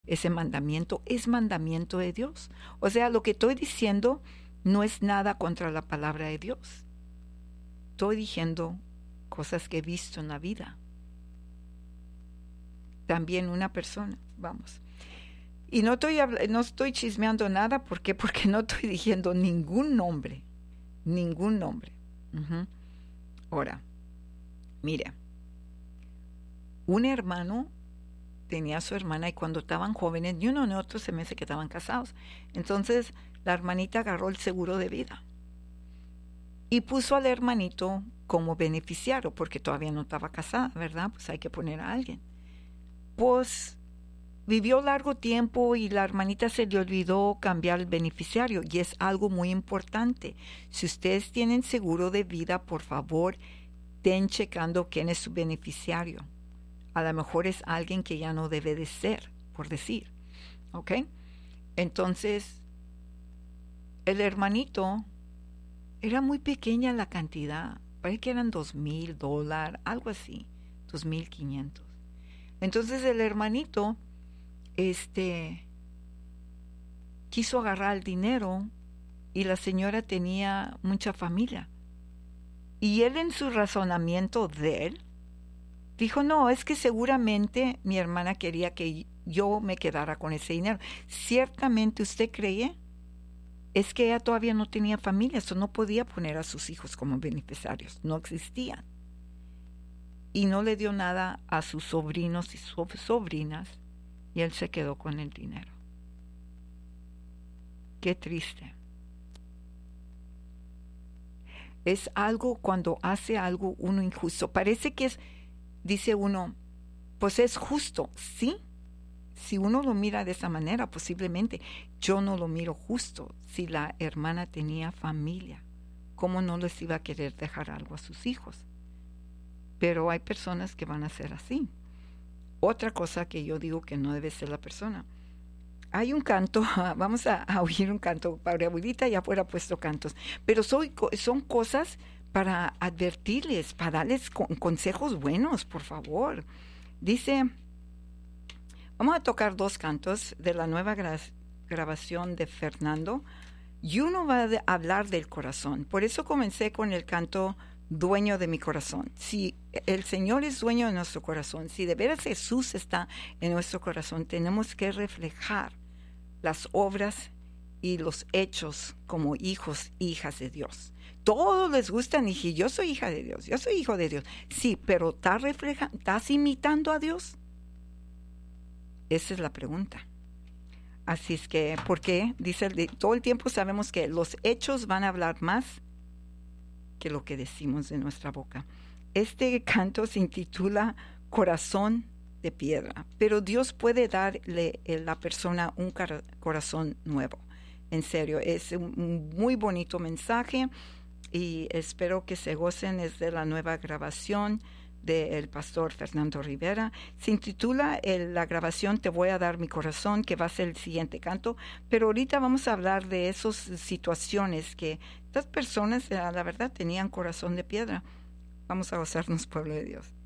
ese mandamiento es mandamiento de Dios. O sea, lo que estoy diciendo no es nada contra la palabra de Dios. Estoy diciendo cosas que he visto en la vida. También una persona, vamos. Y no estoy chismeando nada. ¿Por qué? Porque no estoy diciendo ningún nombre. Ningún nombre. Ahora, mire. Un hermano tenía a su hermana y cuando estaban jóvenes, ni uno ni otro se me hace que estaban casados. Entonces, la hermanita agarró el seguro de vida y puso al hermanito como beneficiario, porque todavía no estaba casada, ¿verdad? Pues hay que poner a alguien. Pues vivió largo tiempo y la hermanita se le olvidó cambiar el beneficiario, y es algo muy importante. Si ustedes tienen seguro de vida, por favor, estén checando quién es su beneficiario. A lo mejor es alguien que ya no debe de ser, por decir. ¿Ok? Entonces, el hermanito, era muy pequeña la cantidad. Parece que eran $2,000, algo así. 2,500. Entonces el hermanito, quiso agarrar el dinero y la señora tenía mucha familia. Y él, en su razonamiento de él, dijo, no, es que seguramente mi hermana quería que yo me quedara con ese dinero. Ciertamente usted cree, es que ella todavía no tenía familia, eso no podía poner a sus hijos como beneficiarios, no existían. Y no le dio nada a sus sobrinos y sobrinas, y él se quedó con el dinero. Qué triste. Es algo cuando hace algo uno injusto. Parece que dice uno, pues es justo, ¿sí? Si uno lo mira de esa manera, posiblemente. Yo no lo miro justo. Si la hermana tenía familia, ¿cómo no les iba a querer dejar algo a sus hijos? Pero hay personas que van a ser así. Otra cosa que yo digo que no debe ser la persona. Hay un canto, vamos a oír un canto. Para abuelita ya fuera puesto cantos, pero son cosas para advertirles, para darles consejos buenos, por favor. Dice, vamos a tocar 2 cantos de la nueva grabación de Fernando, y uno va a hablar del corazón. Por eso comencé con el canto Dueño de mi corazón. Si el Señor es dueño de nuestro corazón, si de veras Jesús está en nuestro corazón, tenemos que reflejar las obras y los hechos como hijos, hijas de Dios. Todos les gustan y yo soy hija de Dios, yo soy hijo de Dios. Sí, pero ¿estás imitando a Dios? Esa es la pregunta. Así es que, ¿por qué? Dice, todo el tiempo sabemos que los hechos van a hablar más que lo que decimos de nuestra boca. Este canto se intitula Corazón de piedra, pero Dios puede darle a la persona un corazón nuevo. En serio, es un muy bonito mensaje y espero que se gocen. Es de la nueva grabación del pastor Fernando Rivera. Se intitula la grabación Te voy a dar mi corazón, que va a ser el siguiente canto, pero ahorita vamos a hablar de esas situaciones que estas personas, la verdad, tenían corazón de piedra. Vamos a gozarnos, pueblo de Dios.